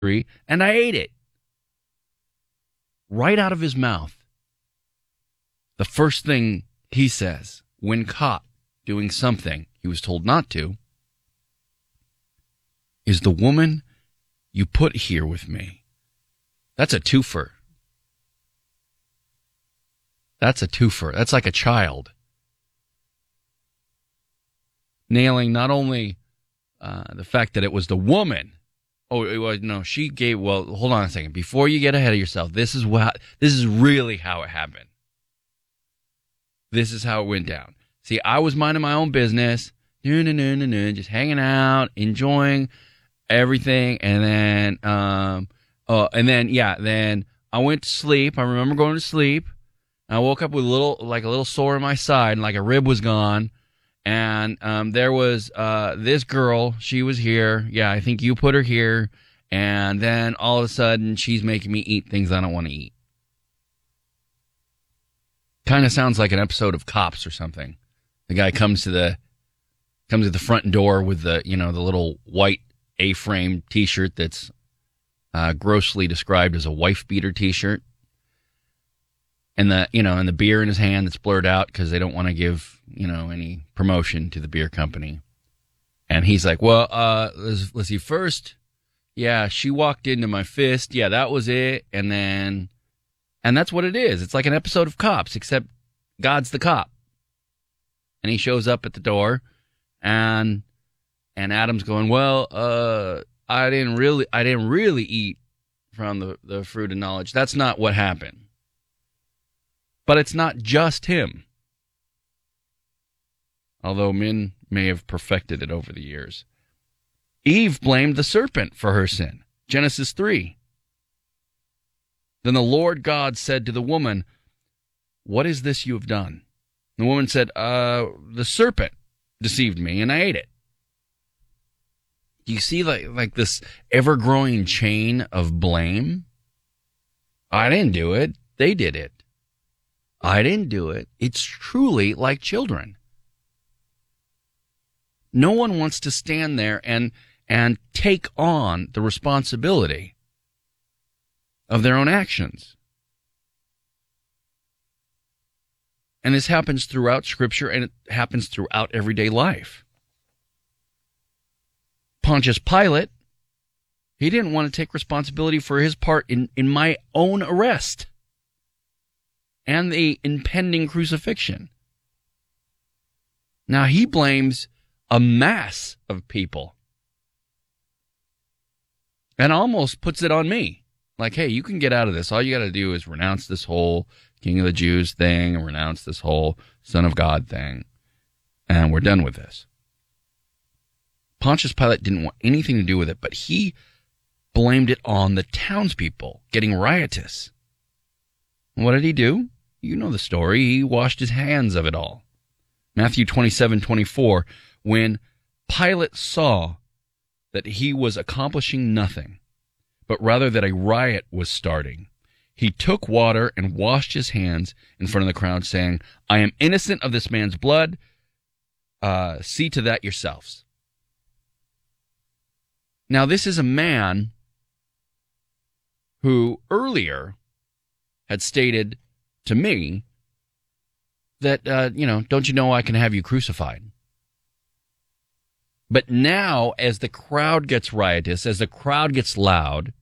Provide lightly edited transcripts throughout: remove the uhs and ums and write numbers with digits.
and I ate it. Right out of his mouth. The first thing he says when caught doing something he was told not to is, the woman you put here with me. That's a twofer. That's a twofer. That's like a child. Nailing not only the fact that it was the woman. Oh, it was, no, she gave, well, hold on a second. Before you get ahead of yourself, this is really how it happened. This is how it went down. See, I was minding my own business, just hanging out, enjoying everything, and then then I went to sleep. I remember going to sleep. I woke up with a little sore in my side, and like a rib was gone. And there was this girl. She was here. Yeah, I think you put her here. And then all of a sudden, she's making me eat things I don't want to eat. Kind of sounds like an episode of Cops or something. The guy comes to the front door with the little white A-frame T-shirt that's grossly described as a wife beater T-shirt, and the beer in his hand that's blurred out because they don't want to give any promotion to the beer company. And he's like, well, let's see. First, yeah, she walked into my fist. Yeah, that was it. And that's what it is. It's like an episode of Cops, except God's the cop. And he shows up at the door, and Adam's going, well, I didn't really eat from the fruit of knowledge. That's not what happened. But it's not just him. Although men may have perfected it over the years. Eve blamed the serpent for her sin. Genesis 3. Then the Lord God said to the woman, what is this you have done? The woman said, the serpent deceived me and I ate it. Do you see like this ever-growing chain of blame? I didn't do it. They did it. I didn't do it. It's truly like children. No one wants to stand there and take on the responsibility of their own actions. And this happens throughout Scripture, and it happens throughout everyday life. Pontius Pilate, he didn't want to take responsibility for his part in my own arrest and the impending crucifixion. Now he blames a mass of people and almost puts it on me. Like, hey, you can get out of this. All you got to do is renounce this whole King of the Jews thing and renounce this whole Son of God thing, and we're done with this. Pontius Pilate didn't want anything to do with it, but he blamed it on the townspeople getting riotous. What did he do? You know the story. He washed his hands of it all. Matthew 27:24, when Pilate saw that he was accomplishing nothing, but rather that a riot was starting, he took water and washed his hands in front of the crowd, saying, I am innocent of this man's blood. See to that yourselves. Now, this is a man who earlier had stated to me that, don't you know I can have you crucified? But now, as the crowd gets riotous, as the crowd gets loud,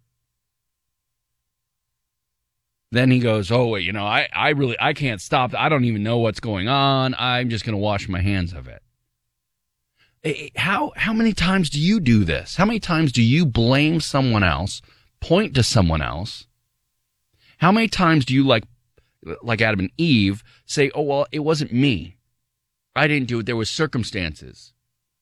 then he goes, oh, I can't stop. I don't even know what's going on. I'm just going to wash my hands of it. How many times do you do this? How many times do you blame someone else, point to someone else? How many times do you, like Adam and Eve, say, oh, well, it wasn't me. I didn't do it. There were circumstances.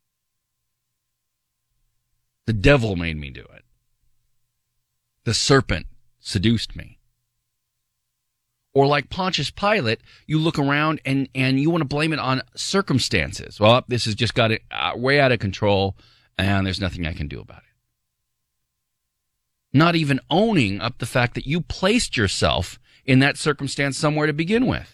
The devil made me do it. The serpent seduced me. Or like Pontius Pilate, you look around and you want to blame it on circumstances. Well, this has just got it way out of control, and there's nothing I can do about it. Not even owning up the fact that you placed yourself in that circumstance somewhere to begin with.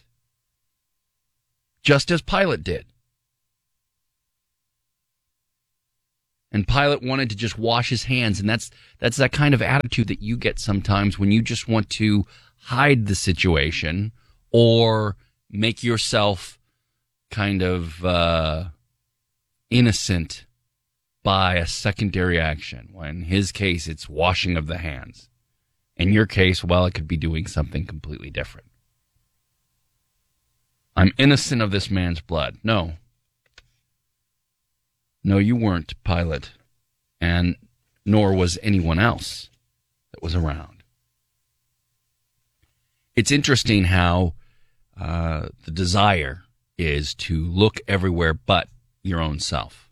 Just as Pilate did. And Pilate wanted to just wash his hands, and that's that kind of attitude that you get sometimes when you just want to hide the situation or make yourself kind of innocent by a secondary action. Well, in his case, it's washing of the hands. In your case, well, it could be doing something completely different. I'm innocent of this man's blood. No, you weren't, Pilate, and nor was anyone else that was around. It's interesting how the desire is to look everywhere but your own self.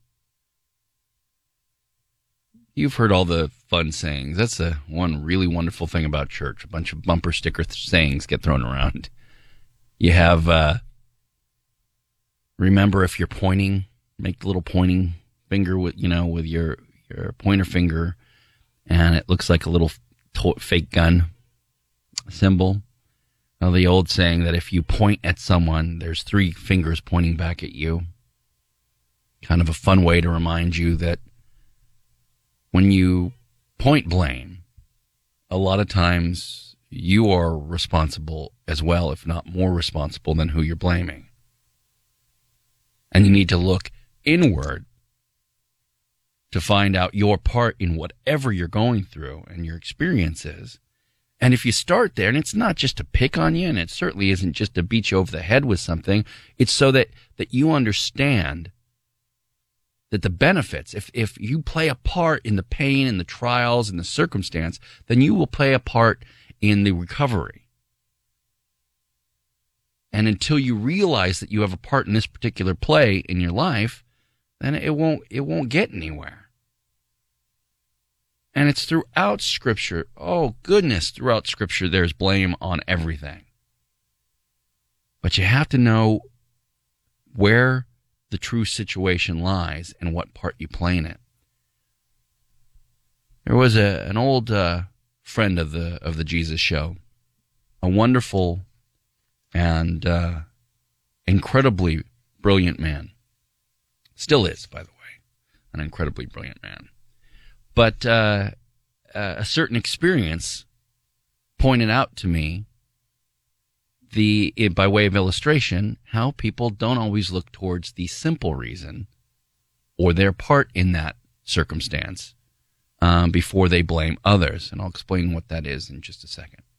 You've heard all the fun sayings. That's the one really wonderful thing about church. A bunch of bumper sticker sayings get thrown around. You have, remember if you're pointing, make the little pointing finger with your pointer finger, and it looks like a little fake gun symbol. Well, the old saying that if you point at someone, there's 3 fingers pointing back at you. Kind of a fun way to remind you that when you point blame, a lot of times you are responsible as well, if not more responsible than who you're blaming. And you need to look inward to find out your part in whatever you're going through and your experiences. And if you start there, and it's not just to pick on you, and it certainly isn't just to beat you over the head with something, it's so that you understand that the benefits, if you play a part in the pain and the trials and the circumstance, then you will play a part in the recovery. And until you realize that you have a part in this particular play in your life, then it won't get anywhere. And it's throughout Scripture. Oh, goodness, throughout Scripture there's blame on everything. But you have to know where the true situation lies and what part you play in it. There was an old friend of the Jesus Show, a wonderful and incredibly brilliant man. Still is, by the way, an incredibly brilliant man. But a certain experience pointed out to me, by way of illustration, how people don't always look towards the simple reason or their part in that circumstance before they blame others. And I'll explain what that is in just a second.